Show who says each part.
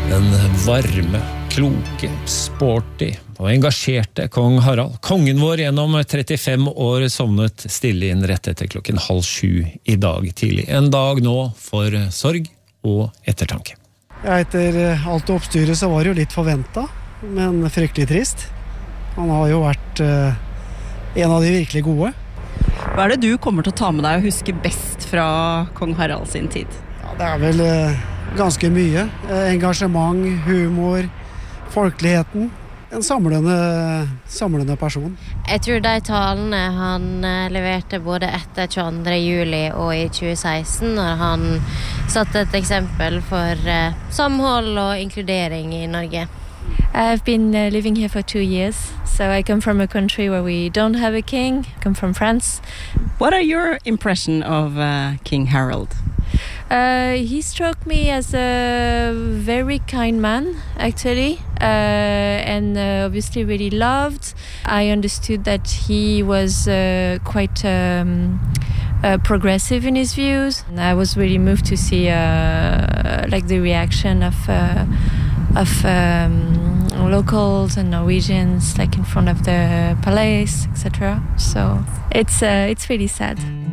Speaker 1: Den varme, kloke, sporty og engasjerte kong Harald. Kongen vår gjennom 35 år sovnet stille inn rett etter 6:30 i dag tidlig. En dag nå for sorg og ettertanke.
Speaker 2: Ja, etter alt oppstyret så var det jo litt forventet, men fryktelig trist. Han har jo vært en av de virkelig gode.
Speaker 3: Hva er det du kommer til å ta med deg og huske best fra kong Harald sin tid?
Speaker 2: Ja, det er vel ganske mye. Engasjement, humor, folkeligheten. En samlende person.
Speaker 4: Jeg tror de talene han leverte både etter 22. juli og i 2016, når han satte et eksempel for samhold og inkludering i Norge.
Speaker 5: I've been living here for 2 years, so I come from a country where we don't have a king. I come from France.
Speaker 3: What are your impression of King Harald?
Speaker 5: He struck me as a very kind man, actually, and obviously really loved. I understood that he was quite progressive in his views. And I was really moved to see like the reaction of locals and Norwegians, like in front of the palace, etc. So it's really sad.